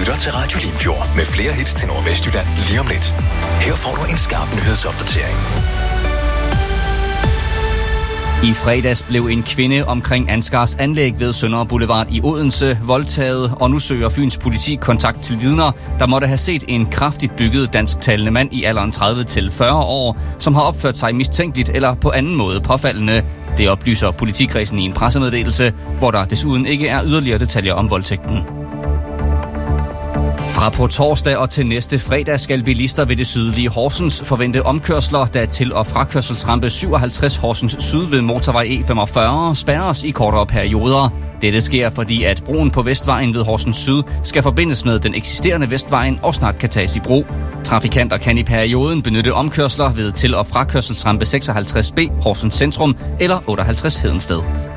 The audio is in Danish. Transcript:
lytter til Radio Limfjord med flere hits til Nordvestjylland lige om lidt. Her får du en skarp nyhedsopdatering. I fredags blev en kvinde omkring Ansgars anlæg ved Sønder Boulevard i Odense voldtaget, og nu søger Fyns politi kontakt til vidner, der måtte have set en kraftigt bygget dansktalende mand i alderen 30 til 40 år, som har opført sig mistænkeligt eller på anden måde påfaldende. Det oplyser politikredsen i en pressemeddelelse, hvor der desuden ikke er yderligere detaljer om voldtægten. Fra på torsdag og til næste fredag skal bilister ved det sydlige Horsens forvente omkørsler, da til- og frakørselsrampe 57 Horsens Syd ved motorvej E45 spærres i kortere perioder. Dette sker, fordi at broen på Vestvejen ved Horsens Syd skal forbindes med den eksisterende Vestvejen og snart kan tages i brug. Trafikanter kan i perioden benytte omkørsler ved til- og frakørselsrampe 56B Horsens Centrum eller 58 Hedensted.